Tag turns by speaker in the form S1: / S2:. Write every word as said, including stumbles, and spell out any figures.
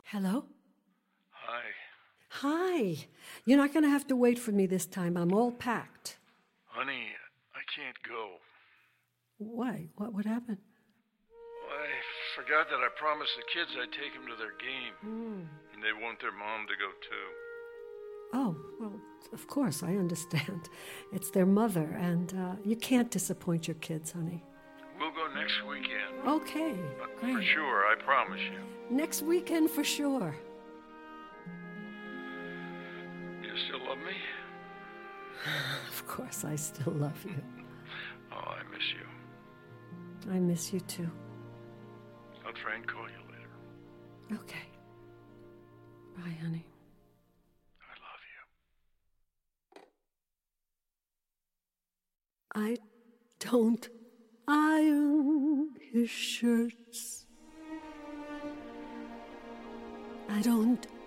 S1: Hello?
S2: Hi.
S1: Hi. You're not going to have to wait for me this time. I'm all packed.
S2: Honey, I can't go.
S1: Why? What what happened?
S2: I forgot that I promised the kids I'd take them to their game.
S1: Mm.
S2: And they want their mom to go too.
S1: Oh, well, of course, I understand. It's their mother, and uh, you can't disappoint your kids, honey.
S2: We'll go next weekend.
S1: Okay,
S2: Uh,
S1: great.
S2: For sure, I promise you.
S1: Next weekend for sure.
S2: You still love me?
S1: Of course, I still love you.
S2: Oh, I miss you.
S1: I miss you too.
S2: I'll try and call you later.
S1: Okay. Bye, honey.
S2: I love you.
S1: I don't iron his shirts. I don't